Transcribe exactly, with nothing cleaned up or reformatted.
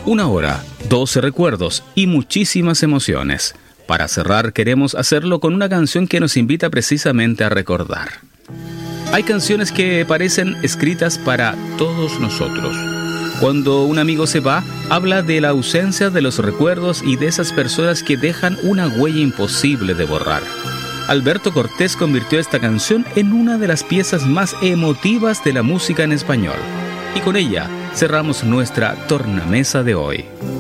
Una hora, doce recuerdos y muchísimas emociones. Para cerrar, queremos hacerlo con una canción que nos invita precisamente a recordar. Hay canciones que parecen escritas para todos nosotros. Cuando un amigo se va, habla de la ausencia de los recuerdos y de esas personas que dejan una huella imposible de borrar. Alberto Cortés convirtió esta canción en una de las piezas más emotivas de la música en español. Y con ella cerramos nuestra tornamesa de hoy.